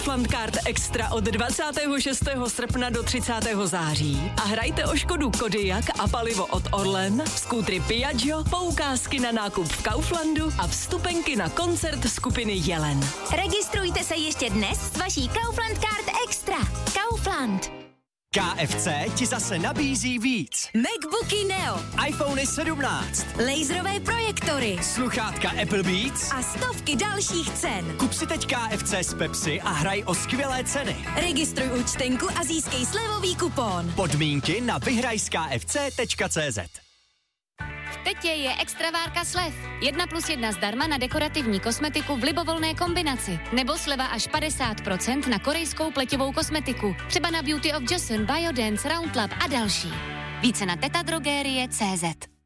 Kaufland Extra od 26. srpna do 30. září a hrajte o Škodu Kodiaq a palivo od Orlen, skútry Piaggio, poukázky na nákup v Kauflandu a vstupenky na koncert skupiny Jelen. Registrujte se ještě dnes s vaší Kaufland Card Extra. Kaufland. KFC ti zase nabízí víc. MacBooky Neo, iPhony 17, laserové projektory, sluchátka Apple Beats a stovky dalších cen. Kup si teď KFC s Pepsi a hraj o skvělé ceny. Registruj účtenku a získej slevový kupon. Podmínky na vyhrajskfc.cz. V Tetě je extra várka slev. 1+1 zdarma na dekorativní kosmetiku v libovolné kombinaci. Nebo sleva až 50% na korejskou pleťovou kosmetiku. Třeba na Beauty of Joseon, Biodance, Roundlab a další. Více na tetadrogerie.cz.